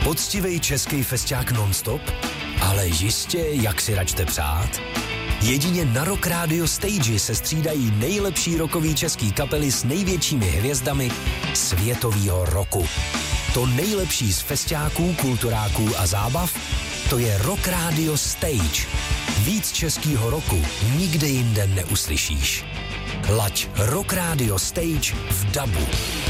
Poctivej český festiák non-stop? Ale jistě, jak si račte přát. Jedině na Rock Radio Stage se střídají nejlepší rockový český kapely s největšími hvězdami světovýho roku. To nejlepší z festiáků, kulturáků a zábav, to je Rock Radio Stage. Víc českýho roku nikde jinde neuslyšíš. Laď Rock Radio Stage v dabu.